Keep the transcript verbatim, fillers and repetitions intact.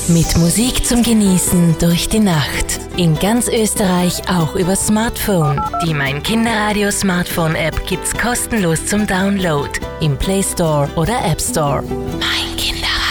Mit Musik zum Genießen durch die Nacht. In ganz Österreich auch über Smartphone. Die Mein Kinderradio Smartphone App gibt's kostenlos zum Download im Play Store oder App Store. Mein Kinderradio.